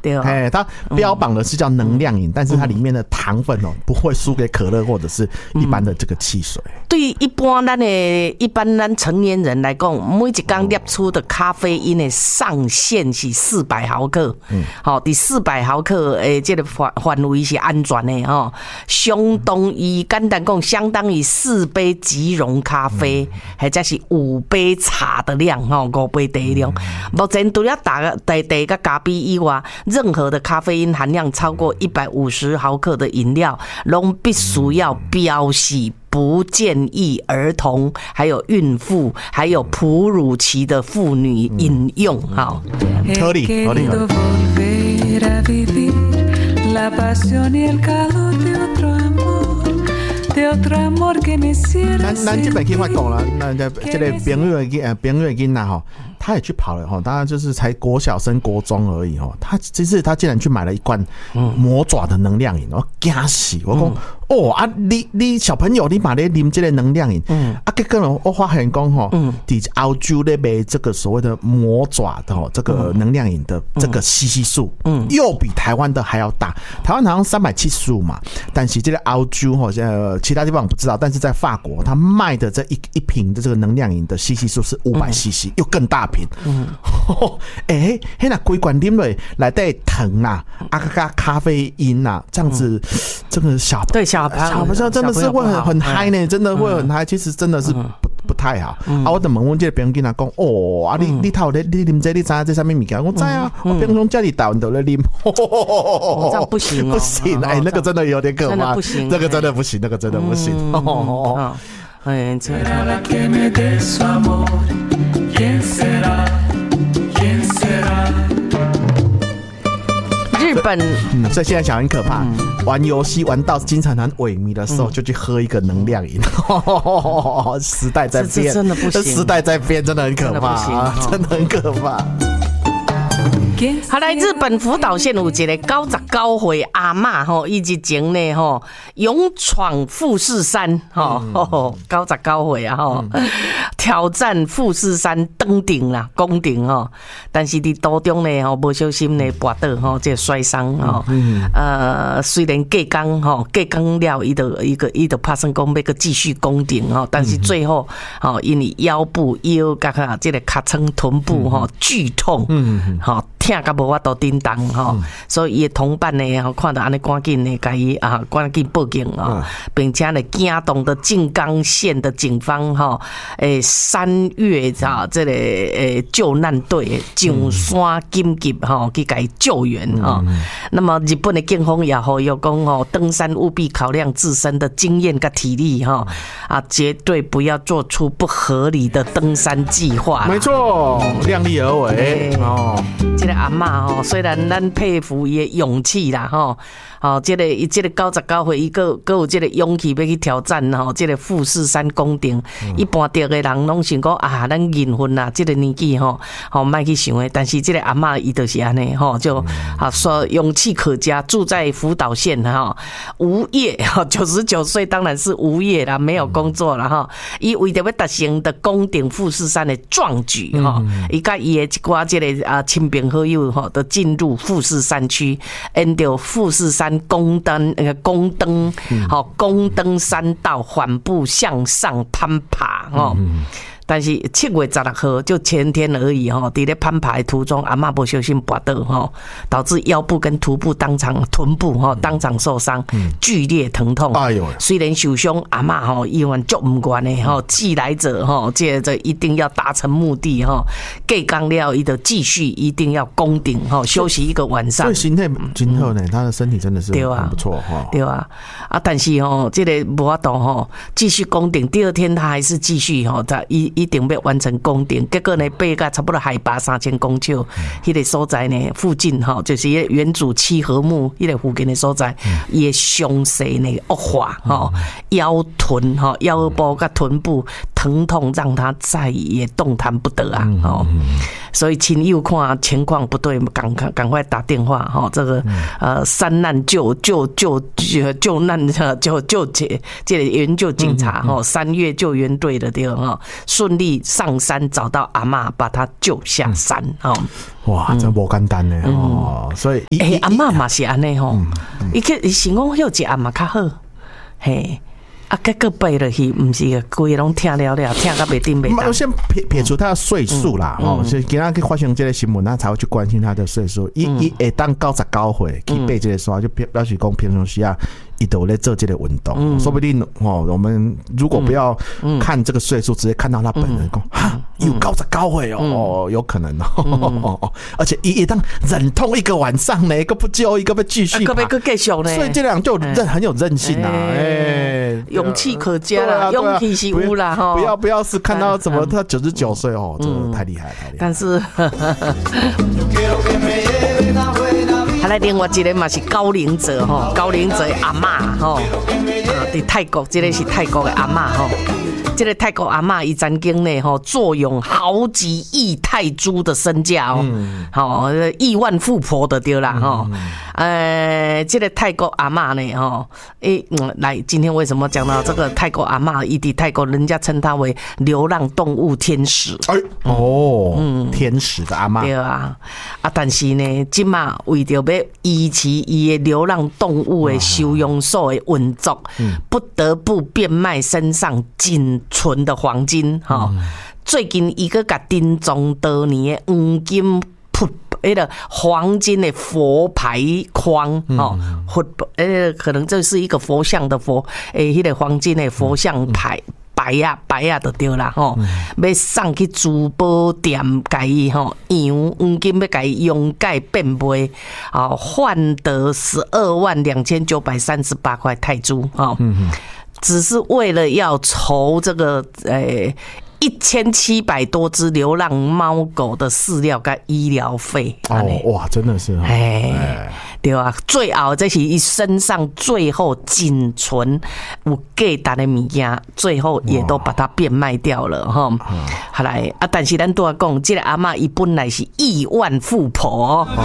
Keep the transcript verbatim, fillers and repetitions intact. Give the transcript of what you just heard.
对啊， 哎，它标榜的是叫能量饮，但是它里面的糖分哦不会输给可乐或者是一般的这个汽水。 对于一般咱的一般咱成年人来讲，每一天摄出的咖啡因的上限是四百毫克，嗯，好，第四百毫克诶，这个范范围是安全的哈，相当于简单讲，相当于四杯即溶咖啡，或者是五杯茶的量哈，五杯茶量。目前除了打茶茶跟咖啡以外，任何的咖啡因含量超过一百五十毫克的饮料，拢必须要标示。不建议儿童、还有孕妇、还有哺乳期的妇女饮用。好， 合理合理合理。咱咱这边可以发讲了，那这这个朋友的呃朋友的囡仔吼，他也去跑了哈，当然就是才国小升国中而已哈。他这次他竟然去买了一罐魔爪的能量饮，我惊死！我讲哦啊，你你小朋友你买咧啉这个能量饮，嗯啊，结果我发现讲吼，嗯，伫澳洲咧卖这个所谓的魔爪的吼，这个能量饮的这个 C C 数，嗯，又比台湾的还要大。台湾好像三百七十五嘛，但是这个澳洲吼，呃，其他地方我不知道，但是在法国，他卖的这一一瓶的这个能量饮的 C C 数是五百 C C， 又更大瓶。嗯，哎，嘿，那规罐啉落来带糖啦，啊加咖啡因啦，这样子，这个小对小小朋友真的是会很很嗨呢，真的会很嗨。其实真的是不不太好。啊，我就问阮这个朋友跟他讲，哦，啊你你头咧你啉这你知这啥物物件？我知啊，我平常家里大人都咧啉。 这样不行哦， 不行，哎，那个真的有点可怕， 不行， 这个真的不行，那个真的不行。哦， 哎，这。日本， 嗯，所以现在小孩很可怕，嗯、玩游戏玩到精神很萎靡的时候，嗯、就去喝一个能量饮。时代在变， 真的不行， 时代在变，真的很可怕，啊、真的很可怕。 好来，日本福岛县有一个九十九岁阿嬷吼，伊之前呢吼勇闯富士山吼，九十九岁啊吼，挑战富士山登顶啦，攻顶吼，但是伫途中呢吼无小心呢跌倒吼，这摔伤吼，呃，虽然过工吼过工了，伊就一个伊就拍算讲要个继续攻顶吼，但是最后吼因为腰部腰甲个这个尻川臀部吼剧痛，嗯，吼。痛甲无法度叮当吼，所以伊的同伴呢，吼看到安尼赶紧呢，甲伊啊赶紧报警啊，并且呢，惊动的静冈县的警方吼，诶三月啊，这个诶救难队上山紧急吼去甲伊救援啊。那么日本的警方也呼吁讲吼，登山务必考量自身的经验甲体力哈啊，绝对不要做出不合理的登山计划。 没错，量力而为哦。 这个阿嬷吼，虽然咱佩服伊的勇气啦吼，哦，这个伊这个九十九岁，伊个个有这个勇气要去挑战吼，这个富士山攻顶。嗯、一般着的人拢想讲啊，咱银婚啦，这个年纪吼，吼莫去想的。但是这个阿嬷伊就是安尼吼，就啊说勇气可嘉，住在福岛县哈，无业哈，九十九岁当然是无业啦，没有工作啦哈。伊为着要达成的攻顶富士山的壮举哈，伊甲伊的一寡这个啊亲朋好友哈，都进入富士山区，沿着富士山宫登呃宫登好宫登山道缓步向上攀爬哈。但是七月十六号就前天而已哈，在咧攀爬的途中，阿嬷不小心跌倒哈，导致腰部跟臀部当场臀部哈当场受伤，剧烈疼痛。哎呦！虽然受伤，阿嬷哈依然足唔惯的哈，既来者哈，接着一定要达成目的哈，过工了伊就继续一定要攻顶哈，休息一个晚上。 所以心态真好呢，他的身体真的是很不错哈。 对啊，啊，但是哈，这个无法度哈，继续攻顶，第二天他还是继续哈，他一。一定要完成攻顶，结果呢，爬到差不多海拔三千公尺，迄个所在呢，附近哈，就是原主七合目迄个附近的所在，伊的伤势呢恶化哈，腰臀哈腰部甲臀部疼痛，让他再也动弹不得啊！哦，所以亲友看情况不对，赶赶赶快打电话哈，这个呃山难救救救救难救救解这个援救警察哈，三月救援队的对哈。 顺利上山找到阿嬷，把她救下山。哦， 哇，真无简单呢哦。所以， 哎，阿嬷嘛是安尼吼，伊去伊想讲休一阿嬷较好，嘿。啊，结果背落去，毋是个规拢听了了，听到袂顶袂当。 先撇撇除他的岁数啦，哦，所以今仔去发生这个新闻，他才会去关心他的岁数。伊伊会当九十九岁去背这个书，就表示讲平常时啊，伊都在做这个运动。说不定哦，我们如果不要看这个岁数，直接看到他本人，讲哈有九十九岁哦，有可能哦。而且伊一当忍痛一个晚上呢，一个不救，一个不继续， 一个不继续呢。 所以这两就韧很有韧性啊，哎。 勇气可嘉啦，勇气是有啦哈！ 不要不要是看到怎么他九十九岁哦，这个太厉害太厉害。 但是，还来另外一个嘛是高龄者吼，高龄者的阿嬷吼，啊，伫泰国，这个是泰国的阿嬷吼。这个泰国阿嬷伊曾经呢吼坐拥好几亿泰铢的身价哦，好、嗯、亿万富婆的对啦哈，嗯、呃，这个泰国阿嬷呢吼，诶、嗯，来，今天为什么讲到这个泰国阿嬷？伊伫泰国人家称她为流浪动物天使。 哎哦，嗯，天使的阿嬷对啊，啊，但是呢，即马为着要维持伊的流浪动物的收容所的运作，嗯、不得不变卖身上仅存的黄金哈。嗯、最近伊个甲珍藏多年的黄金铺迄个黄金的佛牌框哈，佛呃可能这是一个佛像的佛诶，迄个黄金的佛像牌。嗯白啊白啊就对啦吼，要送去珠宝店，甲伊吼洋黄金要甲伊用改变卖，哦换得十二万两千九百三十八块泰铢哈，只是为了要筹这个诶。一千七百多只流浪猫狗的饲料跟医疗费， 哦哇，真的是， 哎，对啊，最后这是伊身上最后仅存有价值的物件，最后也都把它变卖掉了哈。好来啊，但是咱都要讲，这个阿嬷伊本来是亿万富婆。